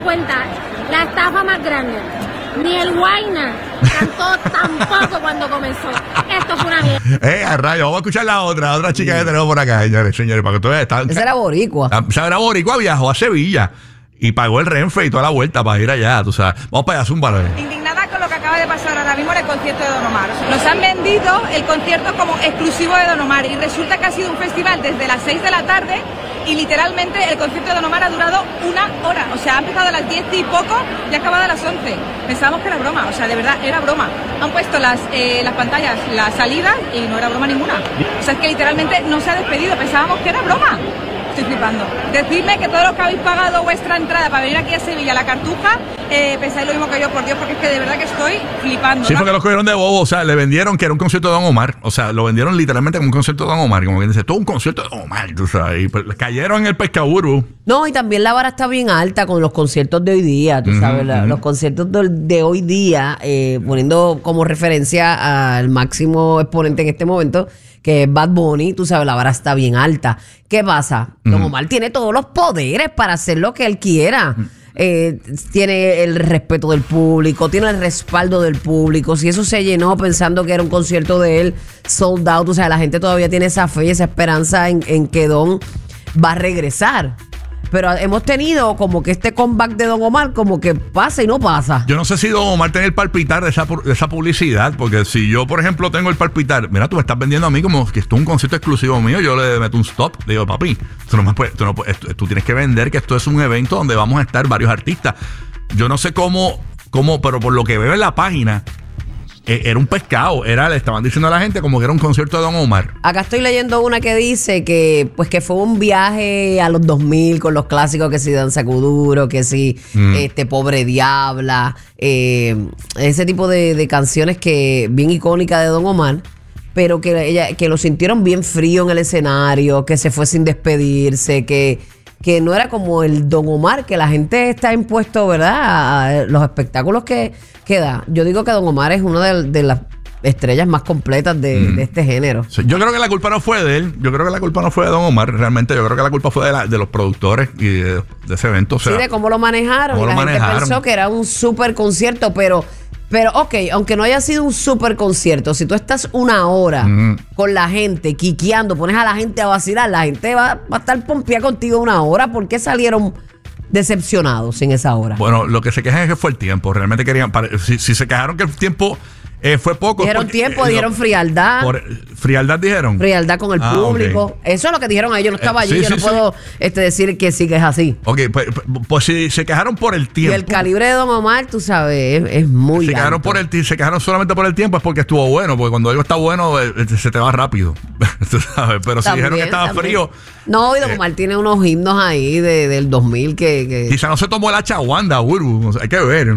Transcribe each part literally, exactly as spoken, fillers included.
cuenta la estafa más grande. Ni el Guayna cantó tampoco cuando comenzó. Esto fue una mierda. Eh, a rayo, vamos a escuchar la otra, otra chica que tenemos por acá, señores, señores, para que ustedes están. Esa era boricua. Esa era boricua, viajó a Sevilla y pagó el Renfe y toda la vuelta para ir allá, tú sabes. Vamos para allá, zúmbalo. Indignada con lo que acaba de pasar ahora mismo en el concierto de Don Omar. Nos han vendido el concierto como exclusivo de Don Omar y resulta que ha sido un festival desde las seis de la tarde y literalmente el concierto de Don Omar ha durado una hora. O sea, ha empezado a las diez y poco y ha acabado a las once. Pensábamos que era broma, o sea, de verdad, era broma. Han puesto las, eh, las pantallas, la salida y no era broma ninguna. O sea, es que literalmente no se ha despedido, pensábamos que era broma. Estoy flipando. Decidme que todos los que habéis pagado vuestra entrada para venir aquí a Sevilla, la Cartuja, eh, pensáis lo mismo que yo, por Dios, porque es que de verdad que estoy flipando. Sí, ¿no? porque los cogieron de bobo, o sea, le vendieron que era un concierto de Don Omar, o sea, lo vendieron literalmente como un concierto de Don Omar, como que dice, todo un concierto de Don Omar, tú sabes, y pues, cayeron en el pescaburu. No, y también la vara está bien alta con los conciertos de hoy día, tú Uh-huh, sabes, la- uh-huh. los conciertos de, de hoy día, eh, poniendo como referencia al máximo exponente en este momento, que es Bad Bunny, tú sabes, la vara está bien alta. ¿Qué pasa? Don Omar tiene todos los poderes para hacer lo que él quiera. Eh, tiene el respeto del público, tiene el respaldo del público. Si eso se llenó pensando que era un concierto de él sold out, o sea, la gente todavía tiene esa fe y esa esperanza en, en que Don va a regresar. Pero hemos tenido como que este comeback de Don Omar como que pasa y no pasa. Yo no sé si Don Omar tiene el palpitar de esa, pu- de esa publicidad, porque si yo, por ejemplo, tengo el palpitar, mira, tú me estás vendiendo a mí como que esto es un concierto exclusivo mío, yo le meto un stop, le digo, papi, tú, no me puedes- tú, no puedes- esto- tú tienes que vender que esto es un evento donde vamos a estar varios artistas. Yo no sé cómo, cómo, pero por lo que veo en la página, eh, era un pescado, era, le estaban diciendo a la gente como que era un concierto de Don Omar. Acá estoy leyendo una que dice que pues que fue un viaje a los dos mil con los clásicos, que si Danza Kuduro, que si Mm. este Pobre Diabla, eh, ese tipo de, de canciones que bien icónicas de Don Omar, pero que ella que lo sintieron bien frío en el escenario, que se fue sin despedirse, que que no era como el Don Omar, que la gente está impuesto, ¿verdad?, a los espectáculos que, que da. Yo digo que Don Omar es una de, de las estrellas más completas de, Mm. de este género. Sí, yo creo que la culpa no fue de él, yo creo que la culpa no fue de Don Omar, realmente yo creo que la culpa fue de, la- de los productores y de, de ese evento. O sea, Sí, de cómo lo manejaron. cómo y la lo gente manejaron. pensó que era un super concierto, pero, pero ok, aunque no haya sido un super concierto, si tú estás una hora Ujú. con la gente, quiqueando, pones a la gente a vacilar, la gente va, va a estar pompeada contigo una hora. ¿Por qué salieron decepcionados en esa hora? Bueno, lo que se quejan es que fue el tiempo. Realmente querían. pare- Si, si se quejaron que el tiempo eh, fue poco. es Dijeron porque, tiempo, eh, dijeron lo- frialdad. por- frialdad dijeron. Frialdad con el Ah, público. ok. Eso es lo que dijeron ahí. Yo no estaba Eh, allí. sí, yo sí, no sí. puedo este, decir que sí que es así. Ok, pues, pues, pues si se quejaron por el Y tiempo. el calibre de Don Omar, tú sabes, es, es muy se quejaron alto. por el ti- se quejaron solamente por el tiempo es porque estuvo bueno, porque cuando algo está bueno eh, eh, se te va rápido. Tú sabes, pero si También, dijeron que estaba también. frío, No, y Don eh, Omar tiene unos himnos ahí de, del dos mil que... que- quizá no se tomó la chaguanda, Urbu. O sea, hay que ver.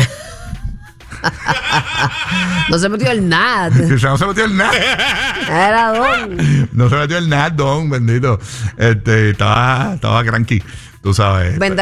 no se metió el nada. Quizá no se metió el nada. Era Don. No se metió el nada, don, bendito. Este, estaba, estaba cranky, tú sabes. Vendrá